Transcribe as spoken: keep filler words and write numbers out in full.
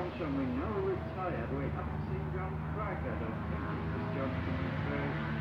Johnson, we know retired. We haven't seen John Craig, I don't think. This is Johnson first.